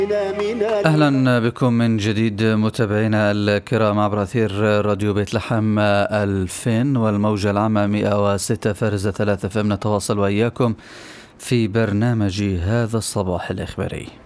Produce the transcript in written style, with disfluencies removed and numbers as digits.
أهلا بكم من جديد متابعينا الكرام عبر أثير راديو بيت لحم 2000 والموجة العامة 106.3 FM. نتواصل وإياكم في برنامج هذا الصباح الإخباري.